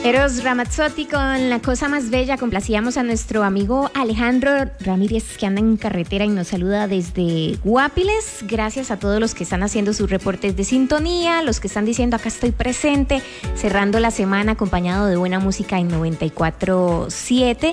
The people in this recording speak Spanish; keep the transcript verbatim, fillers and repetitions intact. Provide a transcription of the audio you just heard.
Eros Ramazzotti con La Cosa Más Bella. Complacíamos a nuestro amigo Alejandro Ramírez, que anda en carretera y nos saluda desde Guapiles. Gracias a todos los que están haciendo sus reportes de sintonía, los que están diciendo acá estoy presente, cerrando la semana acompañado de buena música en noventa y cuatro siete.